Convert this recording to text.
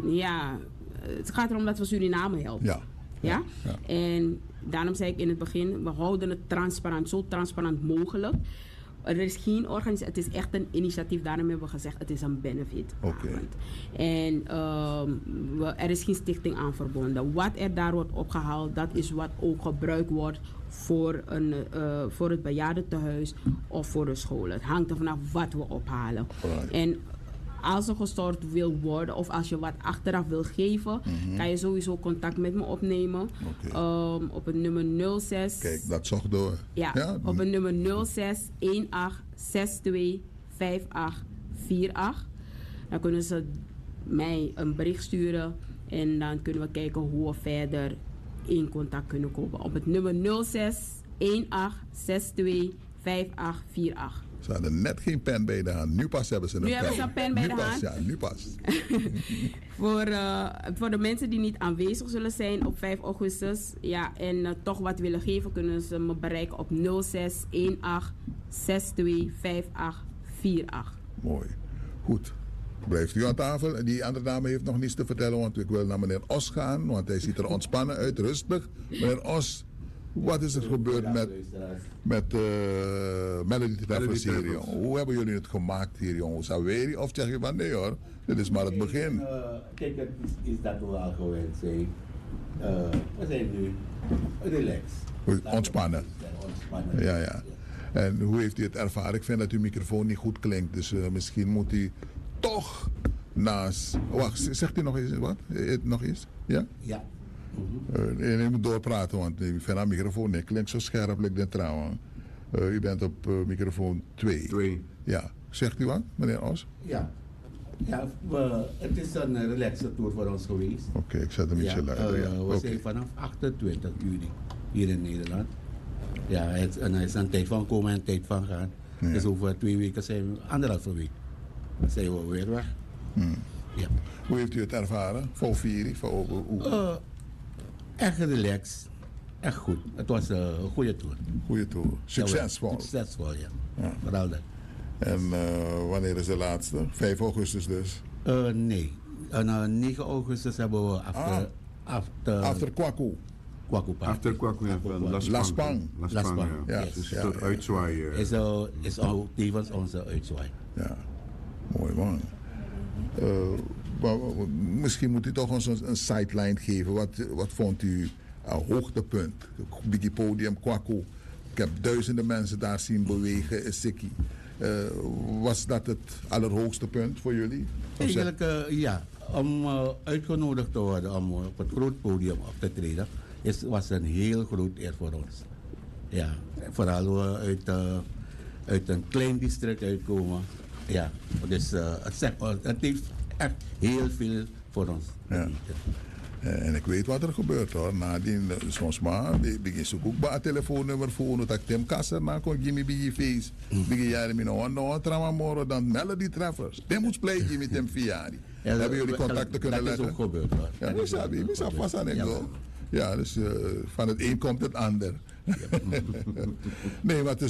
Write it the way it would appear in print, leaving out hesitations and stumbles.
ja, het gaat erom dat we Suriname helpen. Ja. Ja? Ja. En daarom zei ik in het begin, we houden het transparant, zo transparant mogelijk. Er is geen organisatie, het is echt een initiatief. Daarom hebben we gezegd, het is een benefit. Oké. En er is geen stichting aan verbonden. Wat er daar wordt opgehaald, dat is wat ook gebruikt wordt voor het bejaardentehuis of voor de scholen. Het hangt er vanaf wat we ophalen. Right. En als er gestort wil worden of als je wat achteraf wil geven, kan je sowieso contact met me opnemen. Oké. Op het nummer 06. Kijk, dat zocht door. Ja, op het nummer 06 18 62 5848. Dan kunnen ze mij een bericht sturen en dan kunnen we kijken hoe we verder in contact kunnen komen. Op het nummer 06 18 62 5848. Ze hadden net geen pen bij de hand. Nu pas hebben ze een pen. Nu hebben ze een pen bij de hand. Ja, nu pas. Voor de mensen die niet aanwezig zullen zijn op 5 augustus. Ja, en toch wat willen geven, kunnen ze me bereiken op 06 18 62 5848. Mooi. Goed. Blijft u aan tafel. Die andere dame heeft nog niets te vertellen, want ik wil naar meneer Os gaan, want hij ziet er ontspannen uit, rustig. Meneer Os, wat is er gebeurd met Melody Traffers hier, jongen? Hoe hebben jullie het gemaakt hier, jongen? Zaweri? Of zeg je van nee hoor, dit is maar het begin. Kijk, het is dat we al gewend zijn. We zijn nu relaxed. Ontspannen. Ja, ja. En hoe heeft u het ervaren? Ik vind dat uw microfoon niet goed klinkt, dus misschien moet u toch naast... Wacht, zegt u nog eens wat? Nog eens? Ja? Ja. Je moet doorpraten, want ik vind dat microfoon niet klinkt zo scherp, lijkt dit trouwens. U bent op microfoon 2. 2. Ja. Zegt u wat, meneer Os? Ja. Ja, het is een relaxe tour voor ons geweest. Oké, ik zet een beetje luider. Ja. We zijn vanaf 28 juli hier in Nederland. Ja, het is een tijd van komen en een tijd van gaan. Ja. Dus over 2 weken zijn we, 1,5 week, zijn we weer weg. Ja. Hoe heeft u het ervaren? Vol viering? Echt relaxed. Echt goed. Het was een goede tour. Goede tour. Succesvol. Ja, succesvol, ja. Ja. Vooral dat. En wanneer is de laatste? 5 augustus dus? Nee. 9 augustus hebben we After Kwaku. Achter Kwaku, ja, van Laspang. Laspang, ja. Yes. Dus een soort uitzwaai. Is ook tevens onze uitzwaai. Ja, mooi man. Misschien moet u toch ons een sideline geven. Wat vond u hoogtepunt? Biggie Podium, Kwaku. Ik heb duizenden mensen daar zien bewegen in Sikkie. Was dat het allerhoogste punt voor jullie? Eigenlijk ja. Om uitgenodigd te worden om op het groot podium op te treden, was een heel groot eer voor ons. Ja, vooral we uit een klein district uitkomen. Ja, dus het heeft echt heel veel voor ons. Ja. En ik weet wat er gebeurt hoor. Nadien, soms maar, begin zoek ook bij het telefoonnummer voor dat ik Tim Kasser na kon Jimmy Biggie Face. Biggie jaren min no tramamoro dan Melody Traffers. Tim moet play Jimmy Tim Fiari. Hebben jullie contacten kunnen leggen? Dat is ook gebeurd hoor. Ja, we zijn vast aan het doen. Ja, dus van het een komt het ander. Nee, maar het is